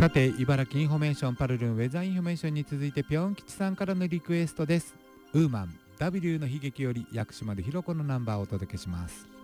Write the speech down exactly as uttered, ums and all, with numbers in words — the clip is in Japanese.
さて、茨城インフォメーションパルルンウェザーインフォメーションに続いてぴょん吉さんからのリクエストです。ウーマン ダブリュー の悲劇より屋久島でひろこのナンバーをお届けします。